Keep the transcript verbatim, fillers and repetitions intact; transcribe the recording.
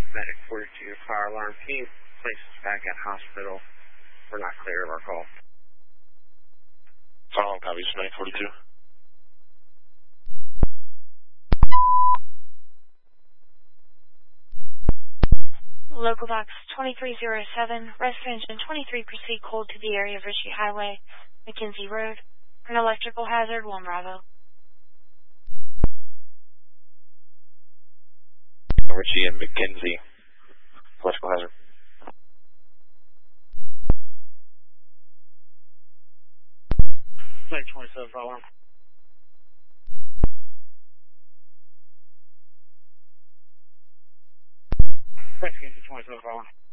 Medic forty-two, fire alarm. Can you place us back at hospital? We're not clear of our call. Fire alarm copies, Medic forty-two. Local box twenty-three oh seven, rescue engine twenty-three, proceed cold to the area of Ritchie Highway, McKenzie Road, for an electrical hazard, one Bravo. Ritchie and McKenzie, electrical hazard. Medic twenty-seven, fire alarm. Rescue engine twenty-seven, fire alarm.